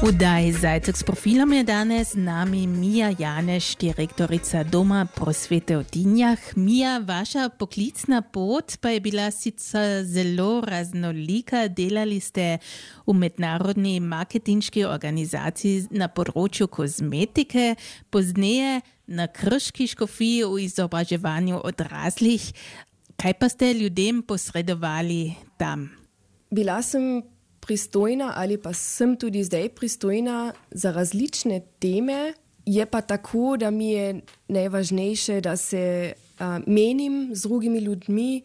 Udaj Zajtrk s profilom je danes z nami Mija Janeš, direktorica Doma prosvete v Dinjah. Mija, vaša poklicna pot pa je bila sicer zelo raznolika. Delali ste v mednarodni marketinški organizaciji na področju kozmetike, pozneje na Krški škofiji v izobraževanju odraslih. Kaj pa ste ljudem posredovali tam? Bila sem pristojna ali pa sem tudi zdaj pristojna za različne teme. Je pa tako, da mi je najvažnejše, da se menim z drugimi ljudmi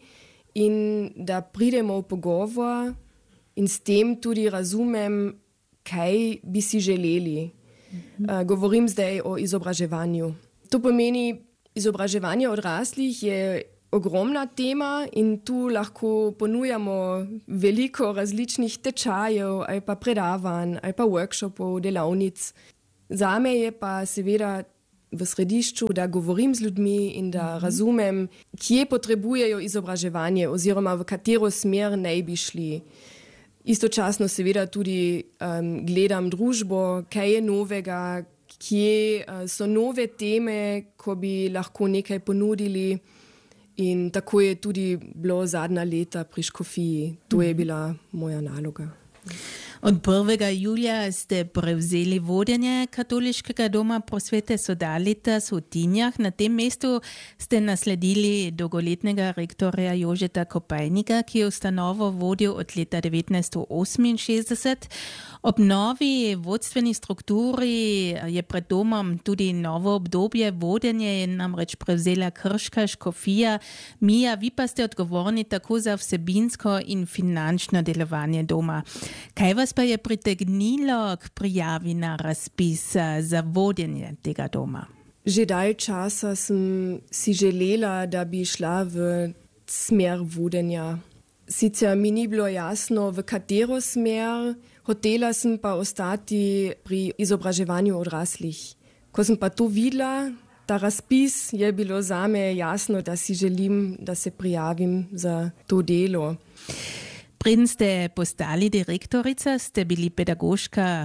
in da pridemo v pogovor in s tem tudi razumem, kaj bi si želeli. Govorim zdaj o izobraževanju. To pomeni, izobraževanje odraslih je ogromna tema in tu lahko ponujamo veliko različnih tečajev ali pa predavanj ali pa workshopov, delavnic. Zame je pa seveda v središču, da govorim z ljudmi in da razumem, kje potrebujejo izobraževanje oziroma v katero smer naj bi šli. Istočasno seveda tudi gledam družbo, kaj je novega, kje so nove teme, ko bi lahko nekaj ponudili. In tako je tudi bilo zadnja leta pri škofiji. To je bila moja naloga. Od 1. julija ste prevzeli vodenje Katoliškega doma prosvete Sodalitas v Dinjah. Na tem mestu ste nasledili dolgoletnega rektorja Jožeta Kopajnika, ki je ustanovo vodil od leta 1968. Ob novi vodstveni strukturi je pred domom tudi novo obdobje. Vodenje je namreč prevzela Krška škofija. Mija, vi pa ste odgovorni tako za vsebinsko in finančno delovanje doma. Kaj vas pa je pritegnilo k prijavi na razpis za vodenje tega doma? Že dalj časa sem si želela, da bi šla v smer vodenja. Sicer mi ni bilo jasno, v katero smer. Hotela sem pa ostati pri izobraževanju odraslih. Ko sem pa to videla, ta razpis, je bilo zame jasno, da si želim, da se prijavim za to delo. Preden ste postali direktorica, ste bili pedagoška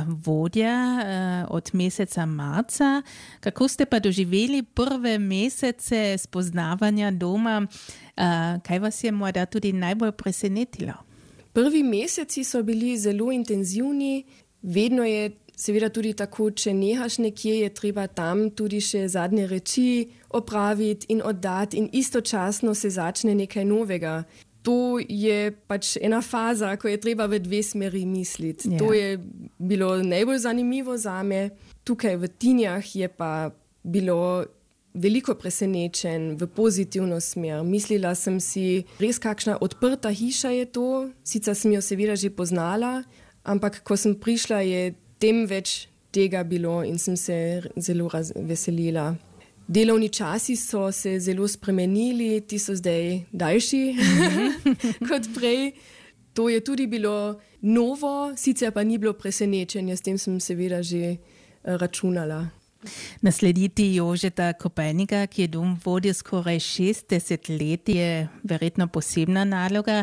vodja od meseca marca. Kako ste pa doživeli prve mesece spoznavanja doma? Kaj vas je morda tudi najbolj presenetilo? Prvi meseci so bili zelo intenzivni. Vedno je seveda tudi tako, če nehaš nekje, je treba tam tudi še zadnje reči opraviti in oddati in istočasno se začne nekaj novega. To je pač ena faza, ko je treba v dve smeri misliti. Yeah. To je bilo najbolj zanimivo zame. Tukaj v Dinjah je pa bilo veliko presenečen v pozitivno smer. Mislila sem si, res kakšna odprta hiša je to. Sicer sem jo seveda že poznala, ampak ko sem prišla, je tem več tega bilo in sem se zelo veselila. Delovni časi so se zelo spremenili, ti so zdaj daljši kot prej. To je tudi bilo novo, sicer pa ni bilo presenečenja, s tem sem seveda že računala. Naslediti Jožeta Kopajnika, ki je dom vodil skoraj 60 let, je verjetno posebna naloga.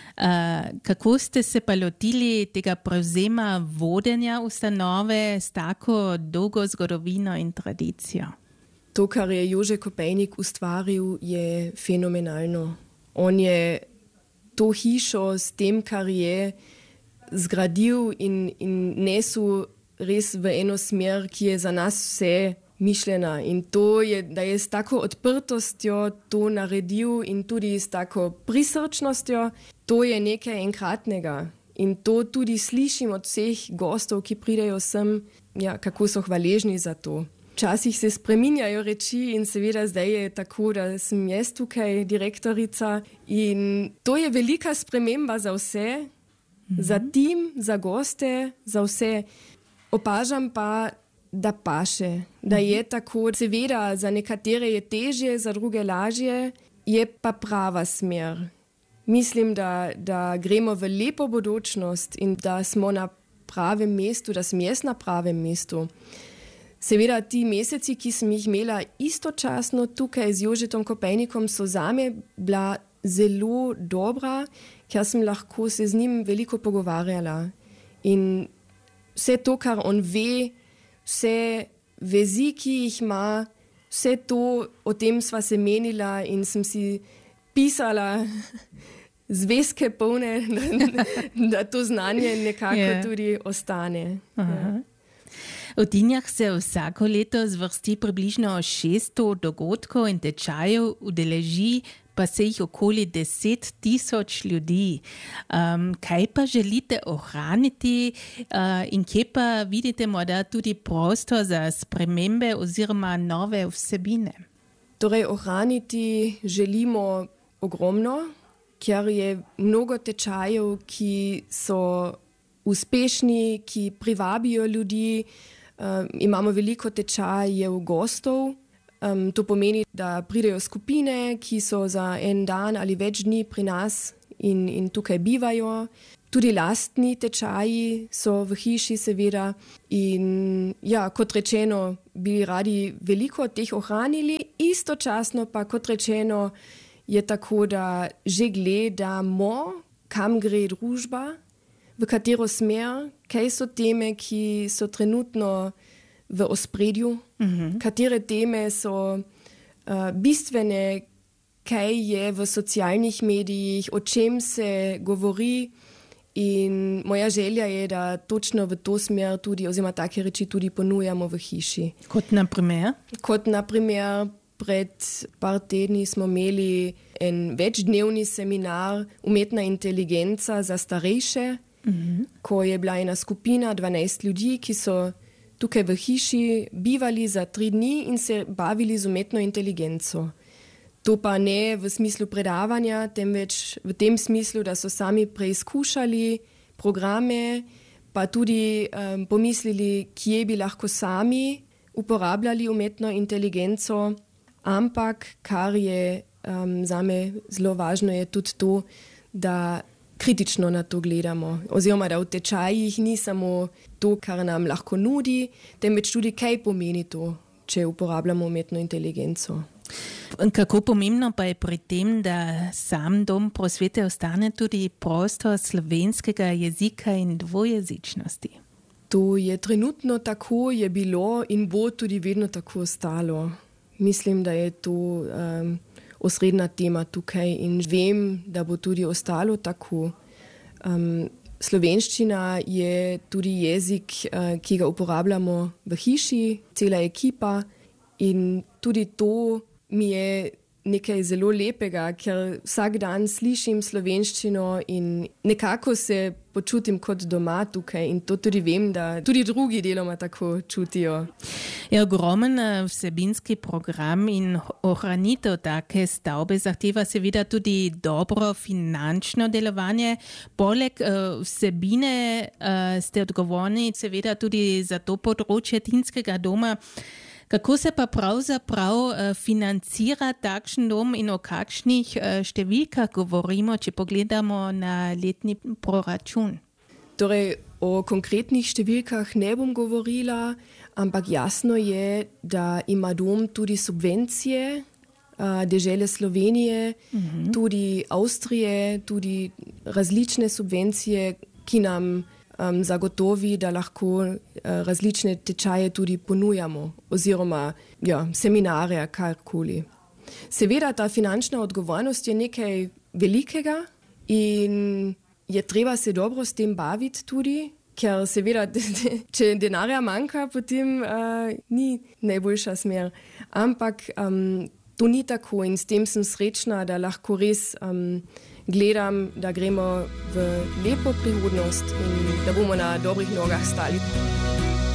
Kako ste se pa lotili tega prevzema vodenja ustanove s tako dolgo zgodovino in tradicijo? To, kar je Jože Kopajnik ustvaril, je fenomenalno. On je to hišo s tem, kar je zgradil in nesel res v eno smer, ki je za nas vse mišljena. In to je, da je s tako odprtostjo to naredil in tudi s tako prisrčnostjo, to je nekaj enkratnega. In to tudi slišim od vseh gostov, ki pridejo sem, kako so hvaležni za to. Včasih se spreminjajo reči in seveda zdaj je tako, da sem jaz tukaj direktorica in to je velika sprememba za vse, za tim, za goste, za vse. Opažam pa, da paše, da je tako. Seveda za nekatere je težje, za druge lažje, je pa prava smer. Mislim, da gremo v lepo bodočnost in da smo na pravem mestu, da sem jaz na pravem mestu. Seveda ti meseci, ki sem jih imela istočasno tukaj z Jožetom Kopajnikom, so zame bila zelo dobra, ker sem lahko se z njim veliko pogovarjala. In vse to, kar on ve, vse vezi, ki jih ima, vse to, o tem sva se menila in sem si pisala zvezke polne, da to znanje nekako tudi ostane. V Dinjah se vsako leto zvrsti približno 600 dogodkov in tečajev, udeleži pa se jih okoli 10.000 ljudi. Kaj pa želite ohraniti in kje pa vidite morda tudi prostor za spremembe oziroma nove vsebine? Torej, ohraniti želimo ogromno, ker je mnogo tečajev, ki so uspešni, ki privabijo ljudi. Imamo veliko tečajev gostov. To pomeni, da pridejo skupine, ki so za en dan ali več dni pri nas in tukaj bivajo. Tudi lastni tečaji so v hiši, seveda. In ja, kot rečeno, bi radi veliko teh ohranili, istočasno pa, kot rečeno, je tako, da že gledamo, kam gre družba, v katero smer, kaj so teme, ki so trenutno v ospredju, katere teme so bistvene, kaj je v socialnih medijih, o čem se govori. In moja želja je, da točno v to smer tudi, oziroma take reči tudi ponujamo v hiši. Kot naprimer? Kot naprimer, pred par tedni smo imeli en večdnevni seminar Umetna inteligenca za starejše, ko je bila ena skupina 12 ljudi, ki so tukaj v hiši bivali za 3 dni in se bavili z umetno inteligenco. To pa ne v smislu predavanja, temveč v tem smislu, da so sami preizkušali programe, pa tudi pomislili, kje bi lahko sami uporabljali umetno inteligenco. Ampak, kar je zame zelo važno, je tudi to, da kritično na to gledamo. Oziroma, da v tečajih ni samo to, kar nam lahko nudi, temveč tudi, kaj pomeni to, če uporabljamo umetno inteligenco. Kako pomembno pa je pri tem, da sam Dom prosvete ostane tudi prostor slovenskega jezika in dvojezičnosti? To je trenutno tako, je bilo in bo tudi vedno tako ostalo. Mislim, da je to osrednja tema tukaj in vem, da bo tudi ostalo tako. Slovenščina je tudi jezik, ki ga uporabljamo v hiši, cela ekipa, in tudi to mi je nekaj zelo lepega, ker vsak dan slišim slovenščino in nekako se počutim kot doma tukaj in to tudi vem, da tudi drugi deloma tako čutijo. Je ogromen vsebinski program in ohranitev take stavbe zahteva seveda tudi dobro finančno delovanje. Poleg vsebine ste odgovorni seveda tudi za to področje Tinskega doma. Kako se pa pravzaprav financira takšen dom in o kakšnih številkah govorimo, če pogledamo na letni proračun? Torej, o konkretnih številkah ne bom govorila, ampak jasno je, da ima dom tudi subvencije, dežele Slovenije, tudi Avstrije, tudi različne subvencije, ki nam zagotovi, da lahko različne tečaje tudi ponujamo oziroma seminarje, karkoli. Seveda ta finančna odgovornost je nekaj velikega in je treba se dobro s tem baviti tudi, ker seveda, če denarja manjka, potem ni najboljša smer. Ampak to ni tako in s tem sem srečna, da lahko res gledam, da gremo v lepo prihodnost in da bomo na dobrih nogah stali.